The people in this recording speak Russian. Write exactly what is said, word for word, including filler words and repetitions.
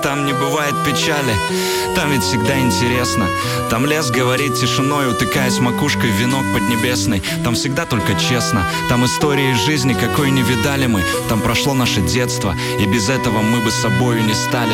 Там не бывает печали, там ведь всегда интересно. Там лес говорит тишиной, утыкаясь макушкой в венок поднебесный. Там всегда только честно, там истории жизни, какой не видали мы. Там прошло наше детство, и без этого мы бы собою не стали.